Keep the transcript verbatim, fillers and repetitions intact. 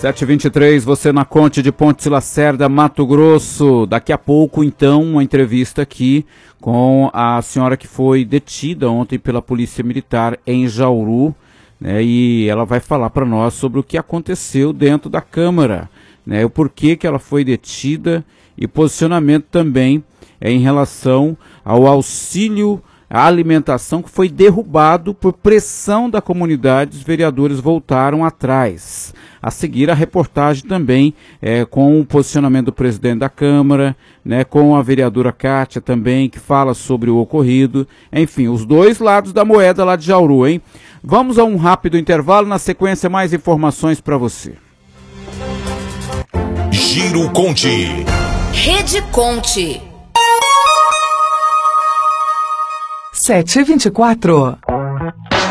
sete e vinte e três, você na Conte de Pontes Lacerda, Mato Grosso. Daqui a pouco, então, uma entrevista aqui com a senhora que foi detida ontem pela Polícia Militar em Jauru, né, e ela vai falar para nós sobre o que aconteceu dentro da Câmara, né, o porquê que ela foi detida e posicionamento também é, em relação ao auxílio à alimentação que foi derrubado por pressão da comunidade. Os vereadores voltaram atrás. A seguir, a reportagem também é, com o posicionamento do presidente da Câmara, né, com a vereadora Kátia também, que fala sobre o ocorrido. Enfim, os dois lados da moeda lá de Jauru, hein? Vamos a um rápido intervalo, na sequência mais informações para você. Giro Conte. Rede Conte. sete e vinte e quatro.